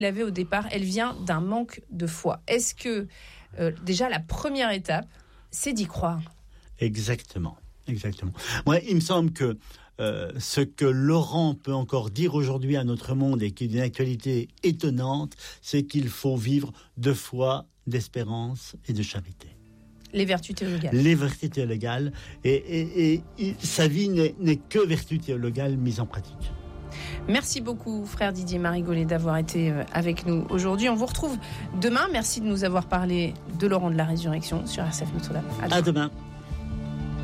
Il avait au départ, elle vient d'un manque de foi. Est-ce que, déjà, la première étape, c'est d'y croire ? Exactement. Moi, il me semble que ce que Laurent peut encore dire aujourd'hui à notre monde et qui est d'une actualité étonnante, c'est qu'il faut vivre de foi, d'espérance et de charité. Les vertus théologales. Les vertus théologales. Et sa vie n'est que vertu théologale mise en pratique. Merci beaucoup, frère Didier Marigolet, d'avoir été avec nous aujourd'hui. On vous retrouve demain. Merci de nous avoir parlé de Laurent de la Résurrection sur RCF Notre-Dame. À demain.